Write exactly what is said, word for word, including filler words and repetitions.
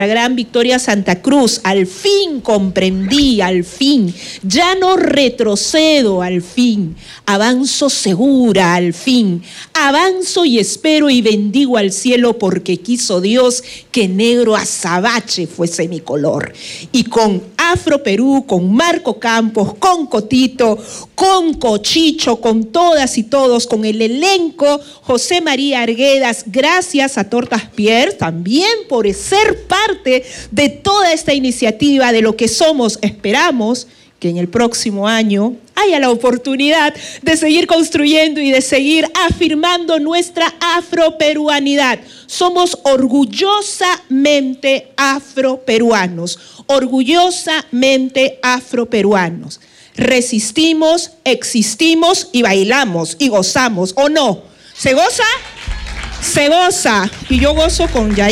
La gran Victoria Santa Cruz, al fin comprendí, al fin, ya no retrocedo, al fin, avanzo segura, al fin, avanzo y espero y bendigo al cielo porque quiso Dios que negro azabache fuese mi color. Y con Afro Perú, con Marco Campos, con Cotito, con Cochicho, con todas y todos, con el elenco, José María Arguedas, gracias a Tortas Pierre también por ser parte de toda esta iniciativa, de lo que somos. Esperamos que en el próximo año haya la oportunidad de seguir construyendo y de seguir afirmando nuestra afroperuanidad. Somos orgullosamente afroperuanos, orgullosamente afroperuanos. Resistimos, existimos y bailamos y gozamos, ¿o no? ¿Se goza? Se goza. Y yo gozo con Yair.